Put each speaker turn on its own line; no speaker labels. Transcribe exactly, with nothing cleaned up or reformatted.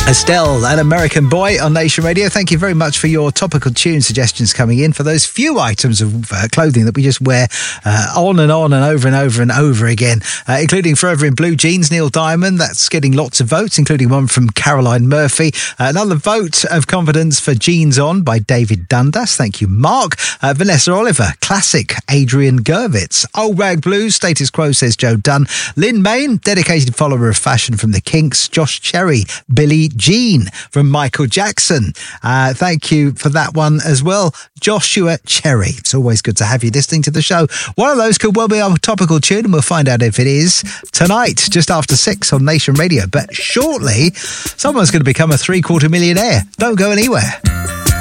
Estelle, an American Boy on Nation Radio. Thank you very much for your topical tune suggestions coming in for those few items of uh, clothing that we just wear uh, on and on and over and over and over again, uh, including Forever in Blue Jeans, Neil Diamond. That's getting lots of votes, including one from Caroline Murphy. Uh, another vote of confidence for Jeans On by David Dundas. Thank you, Mark. Uh, Vanessa Oliver, classic Adrian Gervitz. Old Rag Blues, Status Quo, says Joe Dunn. Lynn Main, dedicated follower of fashion from the Kinks. Josh Cherry, Billie Jean from Michael Jackson. Uh, thank you for that one as well, Joshua Cherry. It's always good to have you listening to the show. One of those could well be our topical tune, and we'll find out if it is tonight, just after six on Nation Radio. But shortly, someone's going to become a three-quarter millionaire. Don't go anywhere.